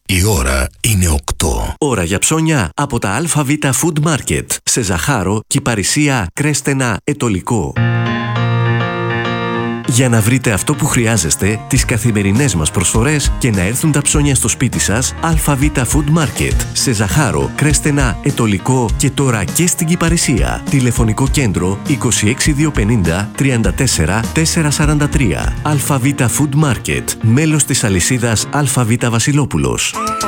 Η ώρα είναι 8. Ώρα για ψώνια από τα ΑΒ Food Market. Σε Ζαχάρο, Κυπαρισία, Κρέστενα, Ετωλικό. Για να βρείτε αυτό που χρειάζεστε, τις καθημερινές μας προσφορές και να έρθουν τα ψώνια στο σπίτι σας, ΑΒ Food Market. Σε Ζαχάρο, Κρέστενα, Ετωλικό και τώρα και στην Κυπαρισία. Τηλεφωνικό κέντρο 26250 34 443. ΑΒ Food Market. Μέλος της αλυσίδας ΑΒ Βασιλόπουλος.